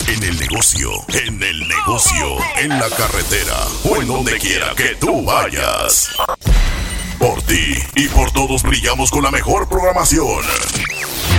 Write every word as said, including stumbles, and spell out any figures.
En el negocio, en el negocio, en la carretera o en donde quiera que tú vayas. Por ti y por todos brillamos con la mejor programación.